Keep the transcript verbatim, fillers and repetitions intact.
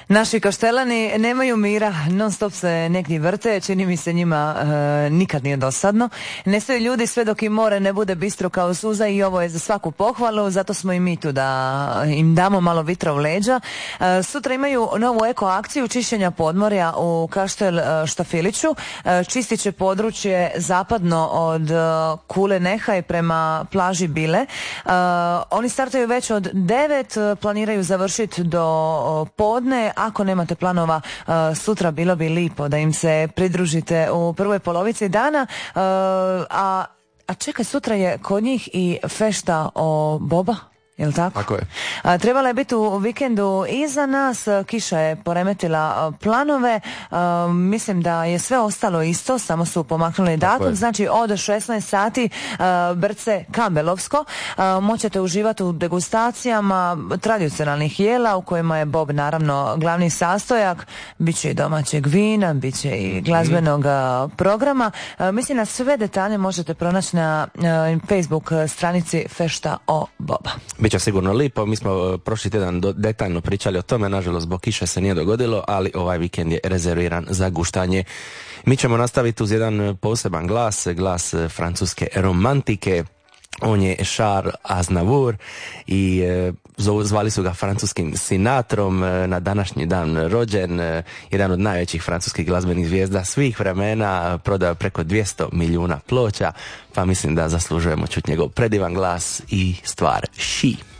Naši kaštelani nemaju mira, non stop se negdje vrte, čini mi se njima e, nikad nije dosadno. Nestaju ljudi sve dok im more ne bude bistro kao suza i ovo je za svaku pohvalu, zato smo i mi tu da im damo malo vitra u leđa. E, sutra imaju novu eko akciju čišćenja podmorja u Kaštel Štafiliću. E, čistit će područje zapadno od e, Kule Nehaj prema plaži Bile. E, oni startaju već od devet, planiraju završiti do podne. Ako nemate planova uh, sutra, bilo bi lipo da im se pridružite u prvoj polovici dana, uh, a, a čekaj, sutra je kod njih i fešta o Boba. Jel' tako? Tako je. A, trebala je biti u vikendu iza nas, kiša je poremetila planove, a, mislim da je sve ostalo isto, samo su pomaknuli datum, znači od šesnaest sati a, Brce Kambelovsko, a, moćete uživati u degustacijama tradicionalnih jela u kojima je Bob naravno glavni sastojak, bit će i domaćeg vina, bit će i glazbenog a, programa, a, mislim na sve detalje možete pronaći na a, Facebook stranici Fešta o Boba. Biće sigurno lipo, mi smo prošli tjedan do, detaljno pričali o tome, nažalost zbog kiše se nije dogodilo, ali ovaj vikend je rezerviran za guštanje. Mi ćemo nastaviti uz jedan poseban glas, glas francuske romantike. On je Charles Aznavour i e, zvali su ga francuskim Sinatrom, e, na današnji dan rođen, e, jedan od najvećih francuskih glazbenih zvijezda svih vremena, prodao preko dvjesto milijuna ploča, pa mislim da zaslužujemo čuti njegov predivan glas i stvar She.